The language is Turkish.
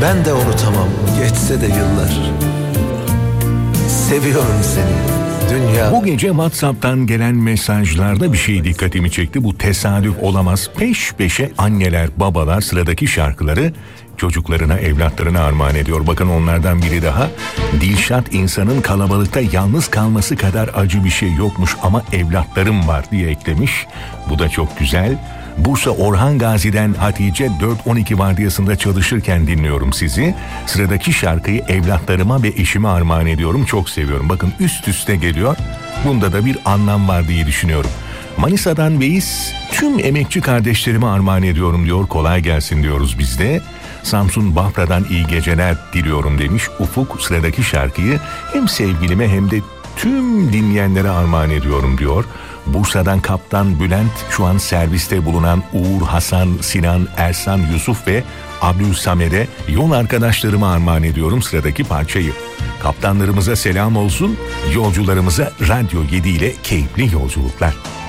Ben de unutamam, geçse de yıllar. Seviyorum seni. Dünya. Bu gece WhatsApp'tan gelen mesajlarda bir şey dikkatimi çekti. Bu tesadüf olamaz. Peş peşe anneler, babalar sıradaki şarkıları çocuklarına, evlatlarına armağan ediyor. Bakın onlardan biri daha. Dilşat, insanın kalabalıkta yalnız kalması kadar acı bir şey yokmuş ama evlatlarım var diye eklemiş. Bu da çok güzel. Bursa Orhan Gazi'den Hatice, 4-12 vardiyasında çalışırken dinliyorum sizi. Sıradaki şarkıyı evlatlarıma ve eşime armağan ediyorum. Çok seviyorum. Bakın üst üste geliyor. Bunda da bir anlam var diye düşünüyorum. Manisa'dan Veys, tüm emekçi kardeşlerime armağan ediyorum diyor. Kolay gelsin diyoruz biz de. Samsun Bafra'dan iyi geceler diliyorum demiş. Ufuk, sıradaki şarkıyı hem sevgilime hem de tüm dinleyenlere armağan ediyorum diyor. Bursa'dan Kaptan Bülent, şu an serviste bulunan Uğur, Hasan, Sinan, Ersan, Yusuf ve Abdülsamer'e yol arkadaşlarıma armağan ediyorum sıradaki parçayı. Kaptanlarımıza selam olsun, yolcularımıza Radyo 7 ile keyifli yolculuklar.